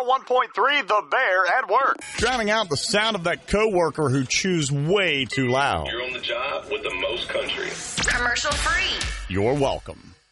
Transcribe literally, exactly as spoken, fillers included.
oh one point three The Bear at work. Drowning out the sound of that coworker who chews way too loud. You're on the job with the most country. Commercial free. You're welcome.